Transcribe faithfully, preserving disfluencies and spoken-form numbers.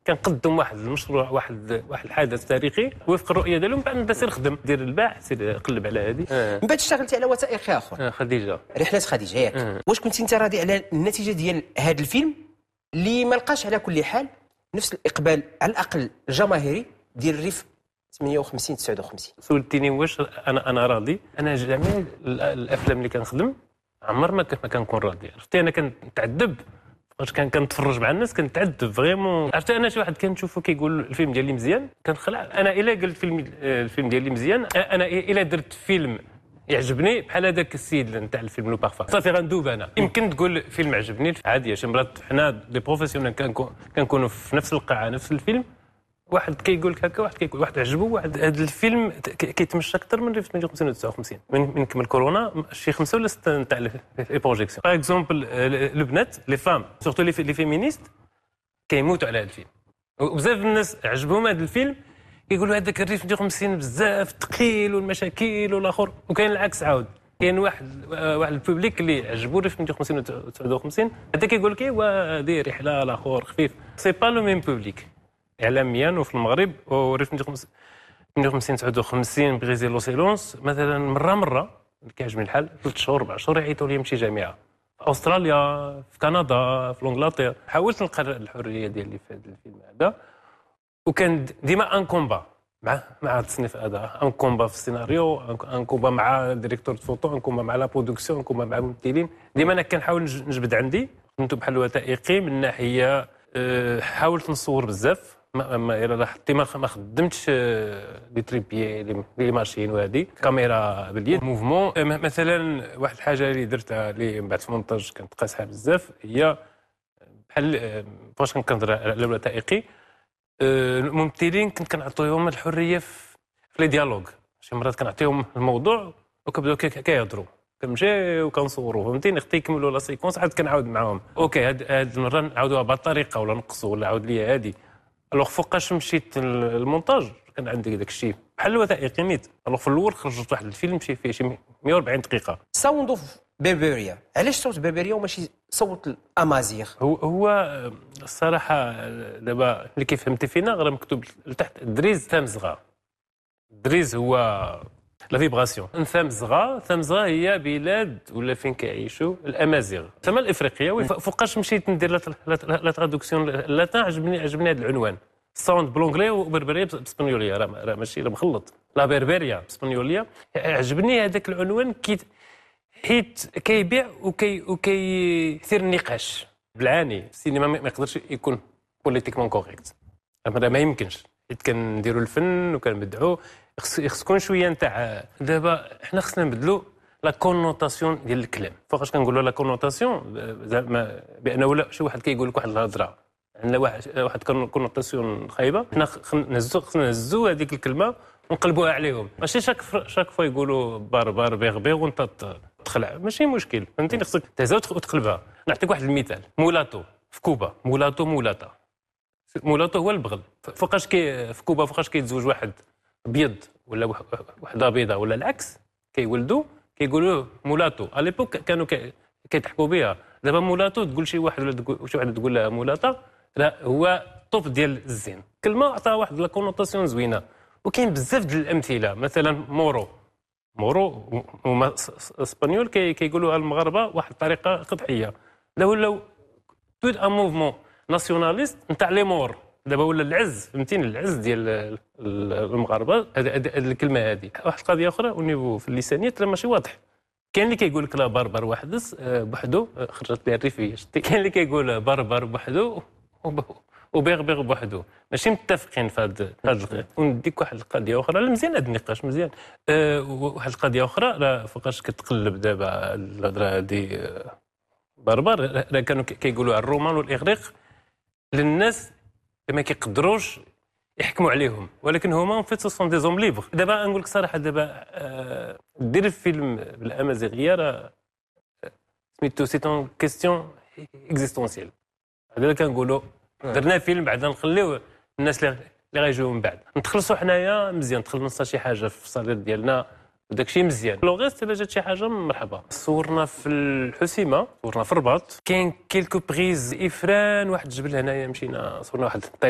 كنقدم واحد المشروع واحد واحد الحدث تاريخي وفق الرؤيه ديالهم، من بعد نبدا سير خدم دير الباحث سير قلب على هذه. آه. من بعد اشتغلتي على وثائقي اخر. آه خديجه، رحله خديجه ياك. آه. واش كنت انت راضي على النتيجه ديال هذا الفيلم اللي ما لقاش على كل حال نفس الاقبال على الاقل الجماهيري ديال الريف ثمانية وخمسين تسعة وخمسين؟ سولتيني واش انا انا راضي. انا جميع الافلام اللي كنخدم عمر ما ما كنكون راضي. عرفتي انا كنتعذب واش كان كنتفرج مع الناس، كنتعذب فريمون. عرفتي انا شي واحد كنشوفو كيقول الفيلم ديالي مزيان كنخلع. انا الا قلت الفيلم الفيلم ديالي مزيان، انا الا درت فيلم يعجبني بحال هذاك السيد نتاع الفيلم لو بارفا صافي غندوب. انا يمكن تقول فيلم عجبني عادي، شي مرات حنا لي بروفيسيونيل كنكونوا في نفس القاعه نفس الفيلم، واحد كيقول لك هكا واحد كيقول واحد عجبو واحد. هذا الفيلم كيتمشى اكثر من ثمانية وخمسين و تسعة وخمسين من من كمل كورونا شي خمسه ولا سته نتاع لي بروجيكسيون. باغ اكزومبل البنات لي فام سورتو لي فيمينيست كيموتوا على هذا الفيلم، وبزاف الناس عجبهم هذا الفيلم كيقولوا هذاك الريف ثمانية وخمسين بزاف ثقيل والمشاكل والاخر. وكاين العكس عاود، كاين واحد واحد البوبليك اللي عجبو الريف ثمانية وخمسين و تسعة وخمسين هذا كيقول لك ايوا هذه رحله الاخر خفيف. سي با لو ميم بوبليك اعلاميا. وفي المغرب وريف ثمانية وخمسين تسعة وخمسين بغيزي لوسيلونس مثلا مره مره كيعجبني الحال ثلاث شهور اربع شهور يعيطوا لي نمشي جامعه في استراليا في كندا في انجلترا. حاولت نلقى الحريه ديالي في هذا الفيلم هذا، وكان ديما ان كومبا مع مع التصنيف هذا، ان كومبا في السيناريو، ان كومبا مع ديريكتور فوتو، ان كومبا مع لا برودكسيون، ان كومبا مع الممثلين. ديما انا كنحاول نجبد عندي كنت بحال وثائقي من ناحيه. أه حاولت نصور بزاف، ما ما الا لاحظتي ما خدمتش لي تريبيي لي ماشين وهذه كاميرا باليد موفمون. مثلا واحد الحاجه اللي درتها اللي من بعد في المونتاج كانت قاصحه بزاف هي بحال فاش كنهضر على الوثائقي الممثلين كنت كنعطيهم الحريه في لي ديالوج. شي مرات كنعطيهم الموضوع وكيبداو كيهضروا كنمشي وكنصوروا فهمتيني. اختي يكملوا لا سيكونس عاد كنعاود معاهم اوكي هاد هاد المره نعاودوها بهذه الطريقه ولا نقصوا ولا عاود لي هذه. الوغ فوقاش مشيت المونتاج كان عندي داك الشيء بحال الوثائقي نيت. الوغ في الاول خرجت واحد الفيلم مشي فيه شي مئة وأربعين دقيقه. ساوند اوف بربريا، علاش صوت بربريا وماشي صوت الامازيغ؟ هو هو الصراحه دابا اللي كيفهمتي فينا غير مكتوب لتحت دريز ثامزغا. دريز هو لا فيبراسيون. ثامزغا ثامزغا هي بلاد ولا فين كيعيشوا الامازيغ تما الافريقيه. فوقاش مشيت ندير لا ترادكسيون اللاتان عجبني عجبني هذا العنوان ساوند بلونغلي وبربريه باسبانيوليه راه ماشي راه مخلط. لا بربريا باسبانيوليه عجبني هذاك العنوان كي حيت كيبيع وكي وكيثير النقاش بالعاني. السينما ما يقدرش يكون بوليتيكمون كوريكت، ما يمكنش حيت كنديروا الفن وكنبدعوا خص يكون شويه نتاع. دابا حنا خصنا نبدلوا لا كونوتاسيون ديال الكلام. فوقاش كنقولوا لا كونوتاسيون زعما بانه لا شي واحد كيقول لك واحد الهضره عندنا واحد واحد كونوتاسيون خايبه، حنا نهزوا خصنا نهزوا هذيك الكلمه ونقلبوها عليهم. ماشي شاك شاك فوا يقولوا باربار بيغبيغ وانت تخلع ماشي مشكل فهمتيني. خصك تهزها وتقلبها. نعطيك واحد المثال. مولاتو في كوبا، مولاتو مولاتا مولاتو هو البغل. فوقاش كي في كوبا فوقاش كيتزوج واحد ابيض ولا وحده بيضاء ولا العكس كيولدوا كيقولوا مولاتو. اليبوك كانوا كيضحكوا بها. دابا مولاتو تقول شي واحد ولا شي واحد تقول لها مولاتا لا هو طوب ديال الزين. كلمه عطاها واحد لا كونوتاسيون زوينه. وكاين بزاف ديال الامثله مثلا مورو مورو هما اسبانيول كيقولوها المغاربه واحد الطريقه قدحيه. لا ولاو تود ان موفمون ناسيوناليست نتاع لي مور. دابا ولا العز فهمتيني العز ديال المغاربه هذه الكلمه هذه. واحد القضيه اخرى ونيفو في اللسانيات راه ماشي واضح. كاين اللي كيقول لك لا بربر وحدس بوحدو خرجت لها الريفيه. كاين اللي كيقول بربر بوحدو وبيغبيغ بوحدو. ماشي متفقين في هذا هذا. ونديك واحد القضيه اخرى مزيان هذا النقاش مزيان. أه واحد القضيه اخرى راه فوقاش كتقلب دابا الهضره هذه بربر راه كانوا كيقولوا على الرومان والاغريق للناس ما كيقدروش يحكموا عليهم، ولكن هما في سون دي زوم ليبر. دابا نقول لك صراحه دابا أه دير الفيلم بالامازيغيه راه سميتو سي اون كيستيون اكزيستونسيال. هذا اللي كنقولوا درنا فيلم بعدا نخليوه الناس اللي غايجيو من بعد نتخلصوا حنايا مزيان تخلصنا شي حاجه في الصالير ديالنا وداك الشيء مزيان. لو غيست الا جات شي حاجه مرحبا. صورنا في الحسيمه، صورنا في الرباط، كاين كيلكو بريز افران واحد الجبل هنايا مشينا صورنا واحد